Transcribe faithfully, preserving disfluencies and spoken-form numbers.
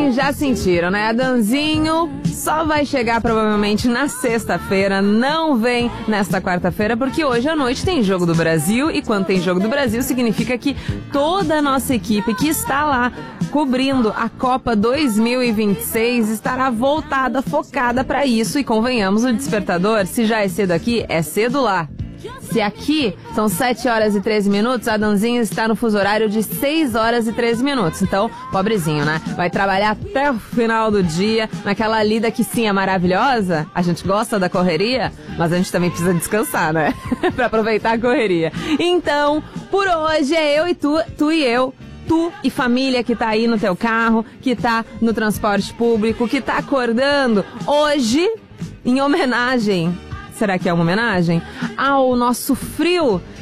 Sim, já sentiram, né? Adanzinho só vai chegar provavelmente na sexta-feira, não vem nesta quarta-feira, porque hoje à noite tem Jogo do Brasil, e quando tem Jogo do Brasil significa que toda a nossa equipe que está lá cobrindo a Copa dois mil e vinte e seis estará voltada, focada para isso, e convenhamos, o despertador, se já é cedo aqui, é cedo lá. Se aqui são sete horas e treze minutos, Adãozinho está no fuso horário de seis horas e treze minutos. Então, pobrezinho, né? Vai trabalhar até o final do dia, naquela lida que sim é maravilhosa. A gente gosta da correria, mas a gente também precisa descansar, né? Pra aproveitar a correria. Então, por hoje é eu e tu, tu e eu. Tu e família que tá aí no teu carro, que tá no transporte público, que tá acordando hoje em homenagem... Será que é uma homenagem ao nosso frio